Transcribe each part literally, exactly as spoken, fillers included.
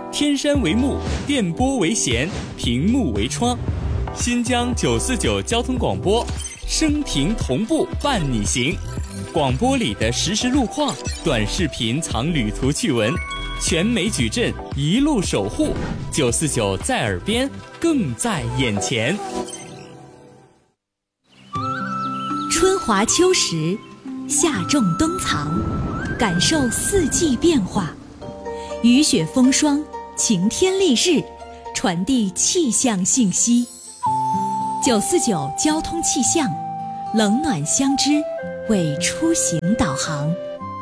天山为幕，电波为弦，屏幕为窗。新疆九四九交通广播，声屏同步伴你行。广播里的实时路况，短视频藏旅途趣闻，全美矩阵一路守护。九四九在耳边，更在眼前。 春华秋实，夏种冬藏，感受四季变化。雨雪风霜，晴天丽日，传递气象信息。九四九交通气象，冷暖相知，为出行导航。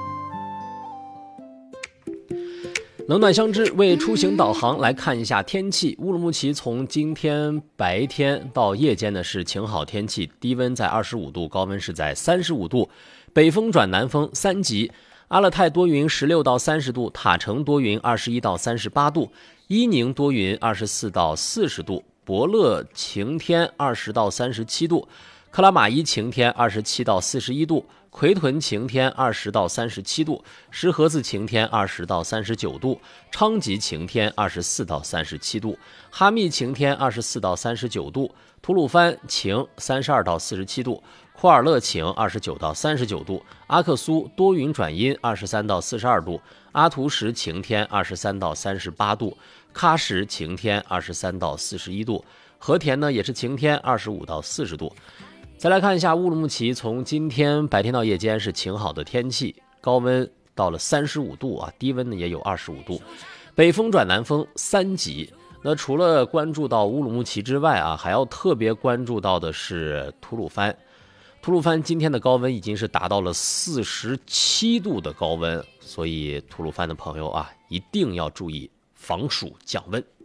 冷暖相知，为出行导航。来看一下天气。乌鲁木齐从今天白天到夜间呢是晴好天气，低温在二十五度，高温是在三十五度，北风转南风三级。阿勒泰多云十六到三十度，塔城多云二十一到三十八度，伊宁多云二十四到四十度，博乐晴天二十到三十七度，克拉玛依晴天二十七到四十一度，奎屯晴天二十到三十七度，石河子晴天二十到三十九度，昌吉晴天二十四到三十七度，哈密晴天二十四到三十九度，吐鲁番晴三十二到四十七度，库尔勒晴二十九到三十九度，阿克苏多云转阴二十三到四十二度，阿图什晴天二十三到三十八度，喀什晴天二十三到四十一度，和田呢也是晴天二十五到四十度。再来看一下乌鲁木齐，从今天白天到夜间是晴好的天气，高温到了三十五度啊，低温呢也有二十五度，北风转南风三级。那除了关注到乌鲁木齐之外啊，还要特别关注到的是吐鲁番。吐鲁番今天的高温已经是达到了四十七度的高温，所以吐鲁番的朋友啊，一定要注意防暑降温。